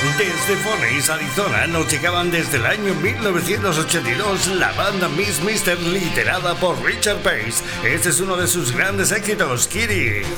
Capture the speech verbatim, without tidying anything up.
Desde Phoenix, Arizona, nos llegaban desde el año mil novecientos ochenta y dos la banda Miss Mister, liderada por Richard Pace. Este es uno de sus grandes éxitos, Kitty.